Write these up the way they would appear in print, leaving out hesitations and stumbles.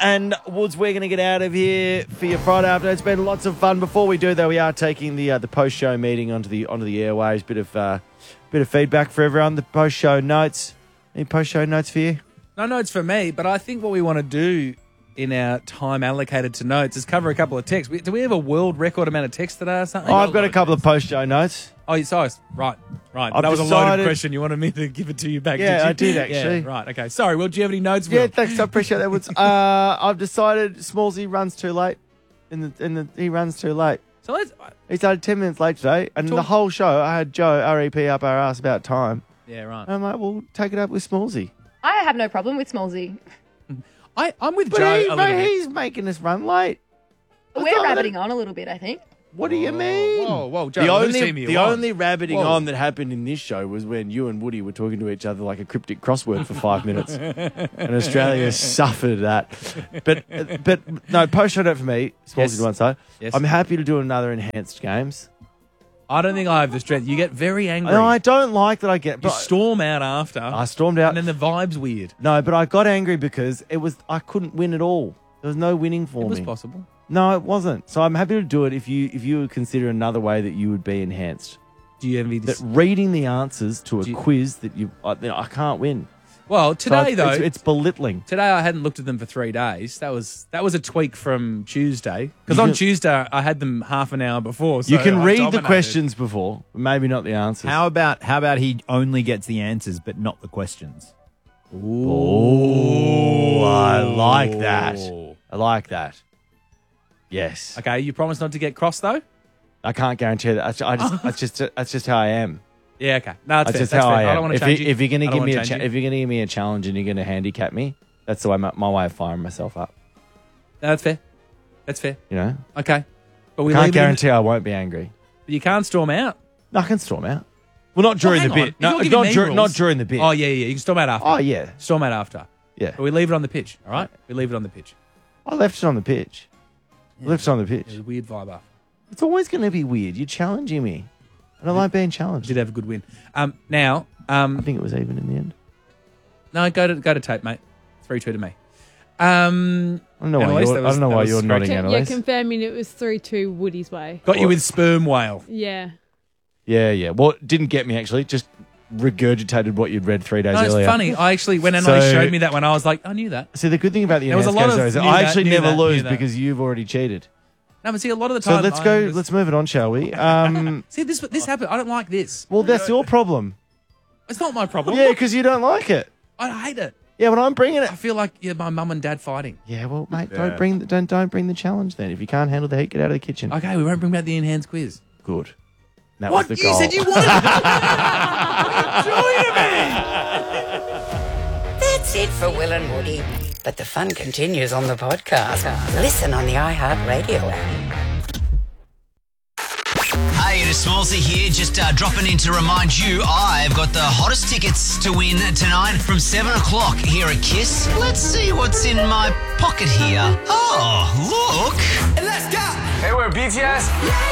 And Woods, we're going to get out of here for your Friday afternoon. It's been lots of fun. Before we do, though, we are taking the post-show meeting onto the airwaves. Bit of feedback for everyone. The post-show notes. Any post-show notes for you? No notes for me, but I think what we want to do in our time allocated to notes is cover a couple of texts. Do we have a world record amount of texts today or something? Oh, I've got a couple of post-show notes. Oh, sorry. Right. I've That was a decided- loaded question. You wanted me to give it to you back, Yeah, did you? I did, actually. Yeah, right, okay. Sorry, Will, do you have any notes, Yeah, Will? thanks. I appreciate that, Woods. I've decided Smallsy runs too late. He runs too late. So let's... He started 10 minutes late today, and the whole show, I had Joe, REP, up our ass about time. Yeah, right. And I'm like, well, take it up with Smallsy. I have no problem with Smallsy. I'm with But Joe a little bit. he's making us run late. We're rabbiting on a little bit, I think. What do you mean? Whoa, Joe, The whose team are you on? only rabbiting Whoa. on that happened in this show was when you and Woody were talking to each other like a cryptic crossword for 5 minutes. And Australia suffered that. But no, post-show note for me, Smallsy Yes. to one side. Yes. I'm happy to do another enhanced games. I don't think I have the strength. You get very angry. No, I don't like that I get... You But storm out after. I stormed out. And then the vibe's weird. No, but I got angry because I couldn't win at all. There was no winning for It me. was possible. No, it wasn't. So I'm happy to do it if you would consider another way that you would be enhanced. Do you envy this? That reading the answers to a quiz that I can't win. Well, today, So though... it's belittling. Today I hadn't looked at them for 3 days. That was a tweak from Tuesday. Because on can- Tuesday I had them half an hour before. So You can I read the dominated. questions before, but maybe not the answers. How about he only gets the answers but not the questions? Oh, I like that. I like that. Yes. Okay, you promise not to get cross though? I can't guarantee that. That's just how I am. Yeah, okay. No, That's fair. just That's how fair. I am. I don't want to change you. If you're going I to don't give me wanna change you. if you're going to give me a challenge and you're going to handicap me, that's the way my way of firing myself up. No, that's fair. That's fair. You know. Okay. But we Can't leave it in- guarantee I won't be angry. But you can't storm out. No, I can storm out. Well, not during Well, the hang bit. on. No, If you're giving me not rules- during the bit. Oh, yeah. You can storm out after. Oh, yeah. Storm out after. Yeah. But we leave it on the pitch, all right? We leave it on the pitch. I left it on the pitch. I left it on the pitch. There's a weird vibe after. It's always going to be weird. You're challenging me. I don't like being You challenged. did have a good win. Now, I think it was even in the end. no, go to tape, mate. 3-2 to me. I don't know why Annalise, you're, that was- I don't know that why was you're nodding, scratchy. Yeah, Annalise. confirming it was 3-2 Woody's way. Got you with sperm whale. Yeah. Yeah. Well, it didn't get me, actually. Just regurgitated what you'd read 3 days No, it's earlier. funny. I actually, when Annalise So- showed me that one, I was like, I knew that. See, the good thing about the There was a enhanced lot games, of though, is knew I that, actually knew never that, knew lose that. because you've already cheated. No, but see, a lot of the So time. let's go. Let's move it on, shall we? See, this happened. I don't like this. Well, that's your problem. It's not my problem. Yeah, because you don't like it. I hate it. Yeah, but I'm bringing it. I feel like my mum and dad fighting. Yeah, well, mate, don't bring the challenge then. If you can't handle the heat, get out of the kitchen. Okay, we won't bring back the enhanced quiz. Good. That What? was the You goal. said you wanted That's it for Will and Woody. But the fun continues on the podcast. Listen on the iHeartRadio app. Hey, it is Smallsy here, just dropping in to remind you I've got the hottest tickets to win tonight from 7 o'clock here at KISS. Let's see what's in my pocket here. Oh, look. Let's go! Hey, we're BTS.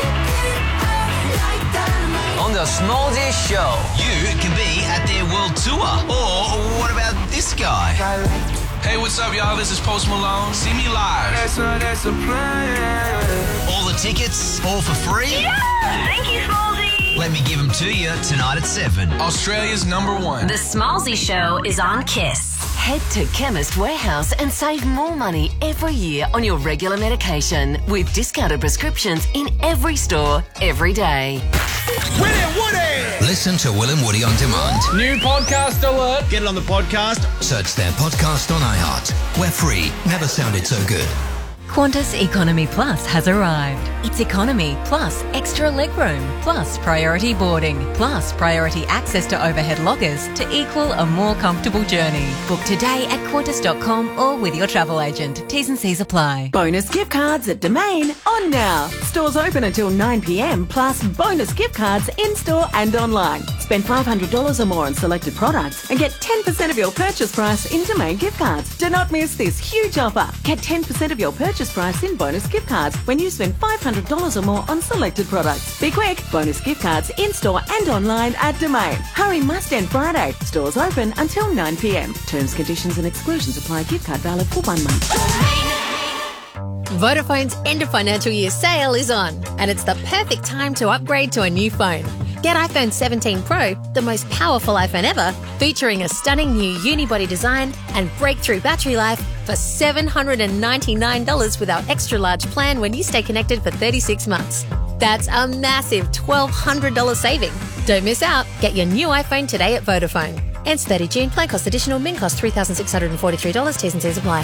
On the Smallsy Show. You can be at their world tour. Or what about this guy? Hey, what's up, y'all? This is Post Malone. See me live. That's a plan. All the tickets, all for free? Yeah! Thank you, Smallsy! Let me give them to you tonight at 7. Australia's #1. The Smallsy Show is on KISS. Head to Chemist Warehouse and save more money every year on your regular medication with discounted prescriptions in every store, every day. Listen to Will and Woody on demand. New podcast alert. Get it on the podcast. Search their podcast on iHeart. We're free. Never sounded so good. Qantas Economy Plus has arrived. It's economy plus extra legroom plus priority boarding plus priority access to overhead lockers to equal a more comfortable journey. Book today at qantas.com or with your travel agent. T's and C's apply. Bonus gift cards at Domain on now. Stores open until 9 p.m. plus bonus gift cards in-store and online. Spend $500 or more on selected products and get 10% of your purchase price in Domain gift cards. Do not miss this huge offer. Get 10% of your purchase price in bonus gift cards when you spend $500 or more on selected products. Be quick. Bonus gift cards in-store and online at Domain. Hurry must end Friday. Stores open until 9 p.m. Terms, conditions and exclusions apply. Gift card valid for 1 month. Vodafone's end of financial year sale is on, and it's the perfect time to upgrade to a new phone. Get iPhone 17 Pro, the most powerful iPhone ever, featuring a stunning new unibody design and breakthrough battery life for $799 with our extra large plan when you stay connected for 36 months. That's a massive $1,200 saving. Don't miss out. Get your new iPhone today at Vodafone. Ends 30 June. Plan cost additional. Min cost $3,643. T's and C's apply.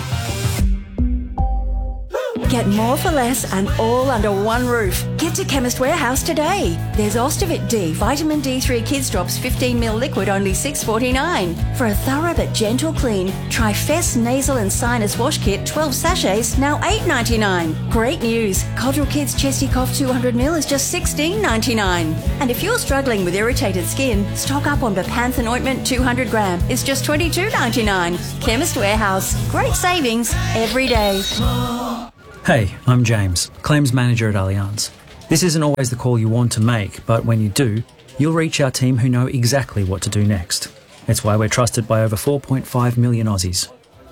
Get more for less and all under one roof. Get to Chemist Warehouse today. There's Ostavit D, Vitamin D3 Kids Drops 15ml liquid, only $6.49. For a thorough but gentle clean, try Fess Nasal and Sinus Wash Kit 12 sachets, now $8.99. Great news. Codral Kids Chesty Cough 200ml is just $16.99. And if you're struggling with irritated skin, stock up on Bepanthen Ointment 200 gram. It's just $22.99. Chemist Warehouse. Great savings every day. Hey, I'm James, Claims Manager at Allianz. This isn't always the call you want to make, but when you do, you'll reach our team who know exactly what to do next. It's why we're trusted by over 4.5 million Aussies.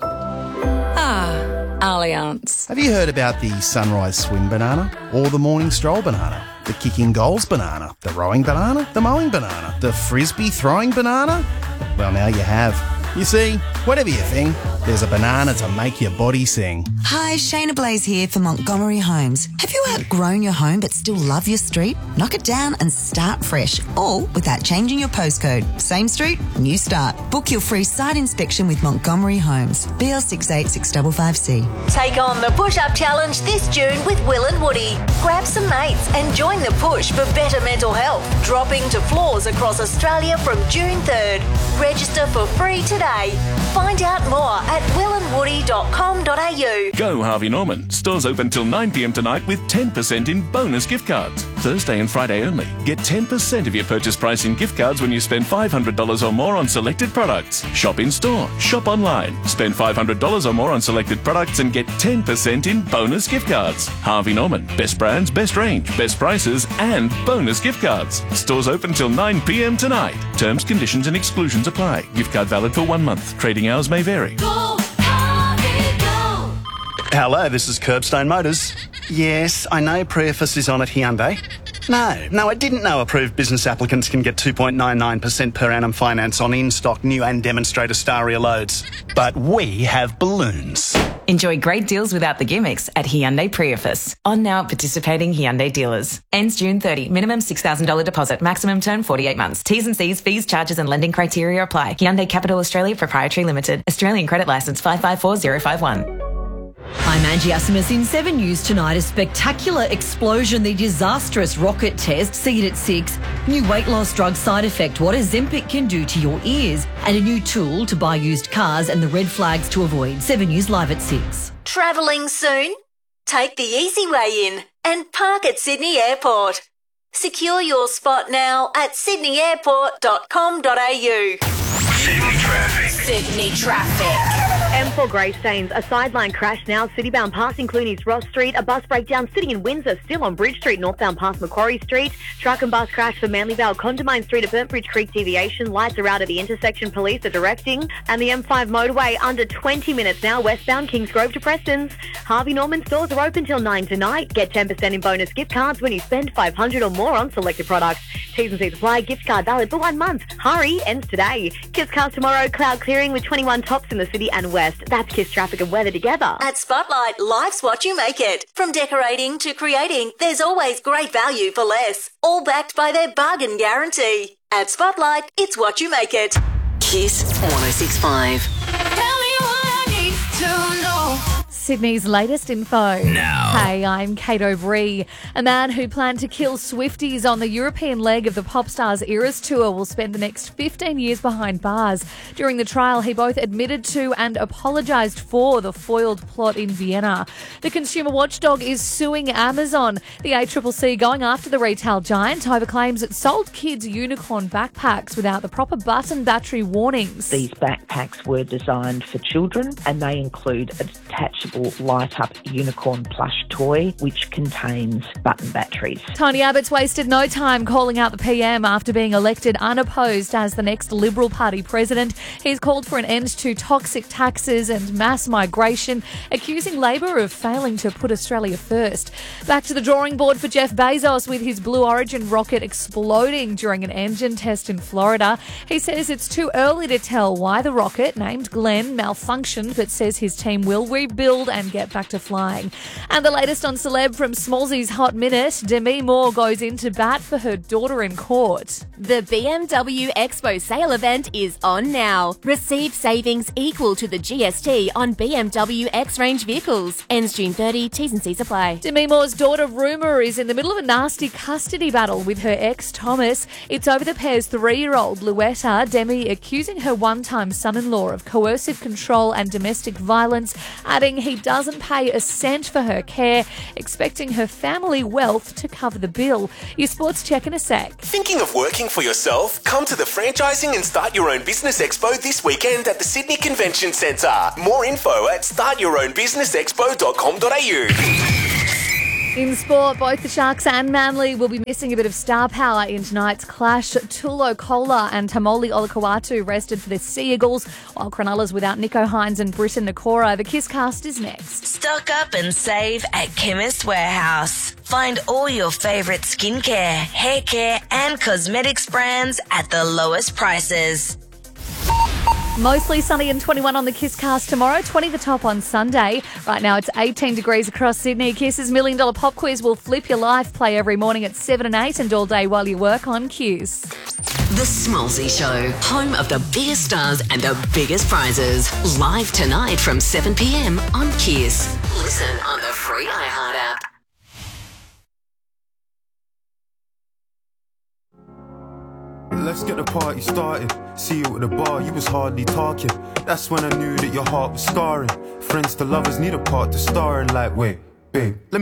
Allianz. Have you heard about the sunrise swim banana? Or the morning stroll banana? The kicking goals banana? The rowing banana? The mowing banana? The frisbee throwing banana? Well, now you have. You see, whatever you think, there's a banana to make your body sing. Hi, Shayna Blaze here for Montgomery Homes. Have you outgrown your home but still love your street? Knock it down and start fresh, all without changing your postcode. Same street, new start. Book your free site inspection with Montgomery Homes. BL686555C. Take on the push-up challenge this June with Will and Woody. Grab some mates and join the push for better mental health. Dropping to floors across Australia from June 3rd. Register for free today. Find out more at willandwoody.com.au. Go Harvey Norman. Stores open till 9 p.m. tonight with 10% in bonus gift cards. Thursday and Friday only. Get 10% of your purchase price in gift cards when you spend $500 or more on selected products. Shop in store. Shop online. Spend $500 or more on selected products and get 10% in bonus gift cards. Harvey Norman. Best brands, best range, best prices and bonus gift cards. Stores open till 9 p.m. tonight. Terms, conditions and exclusions apply. Gift card valid for 1 month. Trading hours may vary. Go, Harvey, go. Hello, this is Curbstone Motors. Yes, I know Preface is on at Hyundai. No, I didn't know approved business applicants can get 2.99% per annum finance on in-stock new and demonstrator Staria loads. But we have balloons. Enjoy great deals without the gimmicks at Hyundai Preface. On now at participating Hyundai dealers. Ends June 30. Minimum $6,000 deposit. Maximum term 48 months. T's and C's, fees, charges and lending criteria apply. Hyundai Capital Australia Proprietary Limited. Australian Credit Licence 554051. I'm Angie Asimus in 7 News tonight. A spectacular explosion, the disastrous rocket test. See it at 6. New weight loss drug side effect, what Ozempic can do to your ears. And a new tool to buy used cars and the red flags to avoid. 7 News live at 6. Travelling soon? Take the easy way in and park at Sydney Airport. Secure your spot now at sydneyairport.com.au. Sydney traffic. Sydney traffic. M4 Greystanes, a sideline crash now, citybound passing Clooney's Ross Street, a bus breakdown sitting in Windsor, still on Bridge Street, northbound past Macquarie Street, truck and bus crash for Manly Vale, Condamine Street at Burnt Bridge Creek deviation, lights are out at the intersection, police are directing, and the M5 motorway under 20 minutes now, westbound Kingsgrove to Preston's. Harvey Norman stores are open till 9 tonight. Get 10% in bonus gift cards when you spend $500 or more on selected products. T's and C's apply, gift card valid for 1 month. Hurry, ends today. Kiss cars tomorrow, cloud clearing with 21 tops in the city and west. That's Kiss traffic and weather together. At Spotlight, life's what you make it. From decorating to creating, there's always great value for less. All backed by their bargain guarantee. At Spotlight, it's what you make it. Kiss 106.5. Tell me what I need to know. Sydney's latest info. Now. Hey, I'm Kate O'Bree. A man who planned to kill Swifties on the European leg of the Popstars Eras Tour will spend the next 15 years behind bars. During the trial, he both admitted to and apologised for the foiled plot in Vienna. The consumer watchdog is suing Amazon. The ACCC going after the retail giant over claims it sold kids unicorn backpacks without the proper button battery warnings. These backpacks were designed for children and they include a detachable light-up unicorn plush toy which contains button batteries. Tony Abbott's wasted no time calling out the PM after being elected unopposed as the next Liberal Party president. He's called for an end to toxic taxes and mass migration, accusing Labor of failing to put Australia first. Back to the drawing board for Jeff Bezos with his Blue Origin rocket exploding during an engine test in Florida. He says it's too early to tell why the rocket, named Glenn, malfunctioned, but says his team will rebuild and get back to flying. And the latest on celeb from Smallsy's Hot Minute, Demi Moore goes into bat for her daughter in court. The BMW Expo sale event is on now. Receive savings equal to the GST on BMW X-Range vehicles. Ends June 30, T's and C's apply. Demi Moore's daughter, Rumour, is in the middle of a nasty custody battle with her ex, Thomas. It's over the pair's 3-year-old, Luetta. Demi accusing her one-time son-in-law of coercive control and domestic violence, adding he doesn't pay a cent for her care, expecting her family wealth to cover the bill. Your sports check in a sec. Thinking of working for yourself? Come to the Franchising and Start Your Own Business Expo this weekend at the Sydney Convention Centre. More info at startyourownbusinessexpo.com.au. In sport, both the Sharks and Manly will be missing a bit of star power in tonight's clash. Tulo Kola and Tamoli Olakau'atu rested for the Sea Eagles, while Cronulla's without Nico Hines and Britton Nakora. The Kiss Cast is next. Stock up and save at Chemist Warehouse. Find all your favourite skincare, hair care and cosmetics brands at the lowest prices. Mostly sunny and 21 on the Kiss Cast tomorrow, 20 the top on Sunday. Right now it's 18 degrees across Sydney. Kiss's $1 Million Pop Quiz will flip your life. Play every morning at 7 and 8 and all day while you work on Kiss. The Smallsy Show, home of the biggest stars and the biggest prizes. Live tonight from 7 p.m. on Kiss. Listen on the free iHeart app. Let's get the party started. See you at the bar, you was hardly talking. That's when I knew that your heart was scarring. Friends to lovers need a part to star in. Like, wait, babe, let me